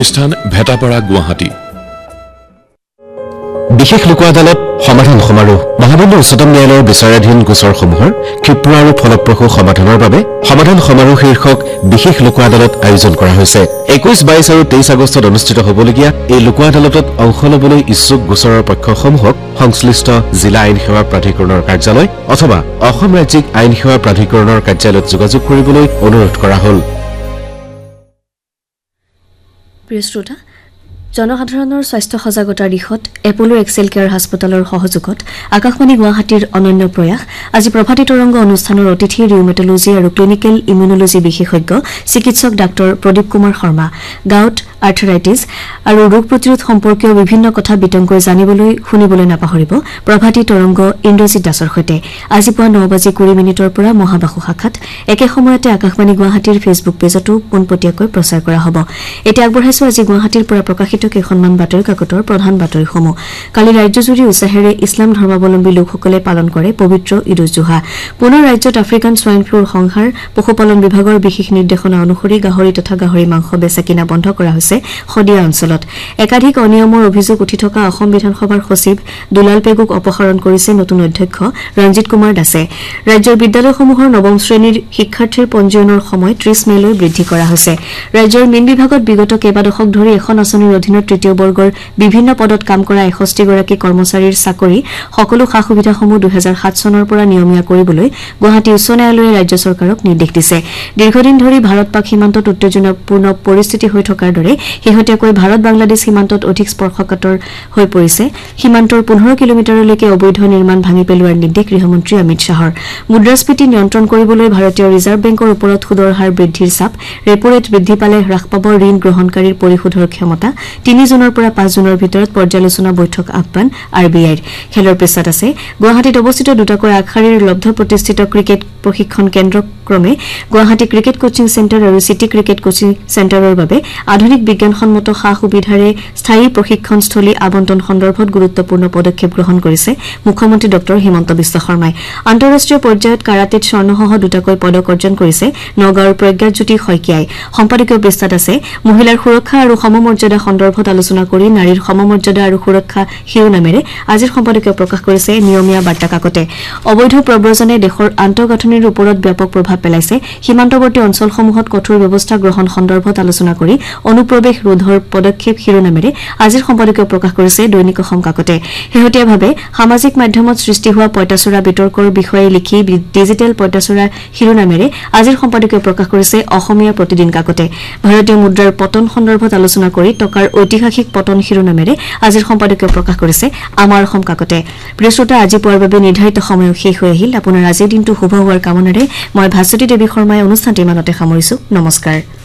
স্থান ভেটাপাৰা গুৱাহাটী বিশেষ লোক আদালত সমাধান সমাৰোহ মহামান্য উচ্চতম ন্যায়ালয়ৰ বিচাৰাধীন গোচৰসমূহৰ ক্ষিপ্ৰ আৰু ফলপ্ৰসূ সমাধানৰ বাবে সমাধান সমাৰোহ শীৰ্ষক বিশেষ লোক আদালত আয়োজন কৰা হৈছে 21, 22 আৰু 23 আগষ্টত অনুষ্ঠিত হ'বলগীয়া এই লোক আদালতত অংশ ল'বলৈ ইচ্ছুক গোচৰৰ পক্ষসমূহক সংশ্লিষ্ট জিলা আইন সেৱা প্ৰাধিকৰণৰ কাৰ্যালয় অথবা অসম ৰাজ্যিক আইন সেৱা প্ৰাধিকৰণৰ কাৰ্যালয়ত যোগাযোগ কৰিবলৈ অনুৰোধ কৰা হ'ল। প্ৰিয় শ্ৰোতা, জনসাধাৰণৰ স্বাস্থ্য সজাগতাৰ দিশত এপলো এক্সেল কেয়াৰ হাস্পতালৰ সহযোগত আকাশবাণী গুৱাহাটীৰ অনন্য প্ৰয়াস আজি প্ৰভাতী তৰংগ অনুষ্ঠানৰ অতিথি ৰিউমেটলজি আৰু ক্লিনিকেল ইমিউনলজি বিশেষজ্ঞ চিকিৎসক ডাঃ প্ৰদীপ কুমাৰ শৰ্মা গাউট আৰ্থৰাইটিছ আৰু ৰোগ প্ৰতিৰোধ সম্পৰ্কীয় বিভিন্ন কথা বিতংকৈ জানিবলৈ শুনিবলৈ নাপাহৰিব প্ৰভাতী তৰংগ ইন্দ্ৰজিৎ দাসৰ সৈতে আজি পুৱা 9:20 পৰা মহাবাহু শাখাত একে সময়তে আকাশবাণী গুৱাহাটীৰ ফেচবুক পেজতো পোনপটীয়াকৈ প্ৰচাৰ কৰা হ'ব। এতিয়া আগবঢ়াইছো আজি গুৱাহাটীৰ পৰা প্ৰকাশিত কেইখনমান বাতৰি কাকতৰ প্ৰধান বাতৰিসমূহ। কালি ৰাজ্যজুৰি উৎসাহেৰে ইছলাম ধৰ্মাৱলম্বী লোকসকলে পালন কৰে পবিত্ৰ ঈদ উজ জোহা। পুনৰ ৰাজ্যত আফ্ৰিকান স্বাইন ফ্লুৰ সংহাৰ পশুপালন বিভাগৰ বিশেষ নিৰ্দেশনা অনুসৰি গাহৰি তথা গাহৰি মাংস বেচা কিনা বন্ধ কৰা হৈছে শদিয়া অঞ্চলত। একাধিক অনিয়মৰ অভিযোগ উঠি থকা অসম বিধানসভাৰ সচিব দুলাল পেগুক অপসাৰণ কৰিছে নতুন অধ্যক্ষ ৰঞ্জিত কুমাৰ দাসে। ৰাজ্যৰ বিদ্যালয়সমূহৰ নৱম শ্ৰেণীৰ শিক্ষাৰ্থীৰ পঞ্জীয়নৰ সময় 30 মেলৈ বৃদ্ধি কৰা হৈছে। ৰাজ্যৰ মীন বিভাগত বিগত কেইবা দশক ধৰি এখন আঁচনিৰ অধীনত তৃতীয় বৰ্গৰ বিভিন্ন পদত কাম কৰা 61গৰাকী কৰ্মচাৰীৰ চাকৰি সকলো সা সুবিধাসমূহ 2007 চনৰ পৰা নিয়মীয়া কৰিবলৈ গুৱাহাটী উচ্চ ন্যায়ালয়ে ৰাজ্য চৰকাৰক নিৰ্দেশ দিছে। দীৰ্ঘদিন ধৰি ভাৰত পাক সীমান্তত উত্তেজনাপূৰ্ণ পৰিস্থিতি হৈ থকাৰ দৰে শেহতীয়াকৈ ভাৰত বাংলাদেশ সীমান্তত অধিক স্পৰ্শকাতৰ হৈ পৰিছে। সীমান্তৰ 15 কিলোমিটাৰলৈকে অবৈধ নিৰ্মাণ ভাঙি পেলোৱাৰ নিৰ্দেশ গৃহমন্ত্ৰী অমিত শ্বাহৰ। মুদ্ৰাস্ফীতি নিয়ন্ত্ৰণ কৰিবলৈ ভাৰতীয় ৰিজাৰ্ভ বেংকৰ ওপৰত সুদৰ হাৰ বৃদ্ধিৰ চাপ ৰেপো ৰেট বৃদ্ধি পালে হ্ৰাস পাব ঋণ গ্ৰহণকাৰীৰ পৰিশোধৰ ক্ষমতা 3 জুনৰ পৰা 5 জুনৰ ভিতৰত পৰ্যালোচনা বৈঠক আহ্বান RBIৰ। খেলৰ পৃষ্ঠাত আছে গুৱাহাটীত অৱস্থিত দুটাকৈ আগশাৰীৰ লব্ধ প্ৰতিষ্ঠিত ক্ৰিকেট প্ৰশিক্ষণ কেন্দ্ৰ ক্ৰমে গুৱাহাটী ক্ৰিকেট কোচিং চেণ্টাৰ আৰু চিটি ক্ৰিকেট কোচিং চেণ্টাৰৰ বাবে আধুনিক বিজ্ঞানসন্মত সা সুবিধাৰে স্থায়ী প্ৰশিক্ষণস্থলী আবণ্টন সন্দৰ্ভত গুৰুত্বপূৰ্ণ পদক্ষেপ গ্ৰহণ কৰিছে মুখ্যমন্ত্ৰী ডঃ হিমন্ত বিশ্ব শৰ্মাই। আন্তঃৰাষ্ট্ৰীয় পৰ্যায়ত কাৰাটেত স্বৰ্ণসহ দুটাকৈ পদক অৰ্জন কৰিছে নগাঁৱৰ প্ৰজ্ঞাজ্যোতি শইকীয়াই। সম্পাদকীয় পৃষ্ঠাত আছে মহিলাৰ সুৰক্ষা আৰু সমমৰ্যাদা সন্দৰ্ভত আলোচনা কৰি নাৰীৰ সমমৰ্যাদা আৰু সুৰক্ষা শিৰোনামেৰে আজিৰ সম্পাদকীয় প্ৰকাশ কৰিছে নিয়মীয়া বাৰ্তা কাকতে। অবৈধ প্ৰব্ৰজনে দেশৰ আন্তঃগাঁথনিৰ ওপৰত ব্যাপক প্ৰভাৱ পেলাইছে। সীমান্তৱৰ্তী অঞ্চলসমূহত কঠোৰ ব্যৱস্থা গ্ৰহণ সন্দৰ্ভত আলোচনা কৰি অনুপ্ৰৱেশ ৰোধৰ পদক্ষেপ শিৰোনামেৰে আজিৰ সম্পাদকীয় প্ৰকাশ কৰিছে দৈনিক অসম কাকতে। শেহতীয়াভাৱে সামাজিক মাধ্যমত সৃষ্টি হোৱা পঁইতাচোৰা বিতৰ্কৰ বিষয়ে লিখি ডিজিটেল পঁইতাচোৰা শিৰোনামেৰে আজিৰ সম্পাদকীয় প্ৰকাশ কৰিছে অসমীয়া প্ৰতিদিন কাকতে। ভাৰতীয় মুদ্ৰাৰ পতন সন্দৰ্ভত আলোচনা কৰি টকাৰ ঐতিহাসিক পতন শিৰোনামেৰে আজিৰ সম্পাদকীয় প্ৰকাশ কৰিছে আমাৰ অসম কাকতে। প্ৰিয় শ্ৰোতা, আজি পুৱাৰ বাবে নিৰ্ধাৰিত সময় শেষ হৈ আহিল। আপোনাৰ আজিৰ দিনটো শুভ হোৱাৰ কামনাৰে মই ভাস্বতী দেৱী শৰ্মাই অনুষ্ঠানটি ইমানতে সামৰিছো। নমস্কাৰ।